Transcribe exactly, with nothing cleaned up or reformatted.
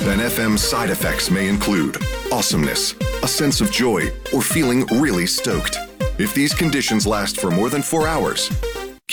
then F M side effects may include awesomeness, a sense of joy, or feeling really stoked. If these conditions last for more than four hours,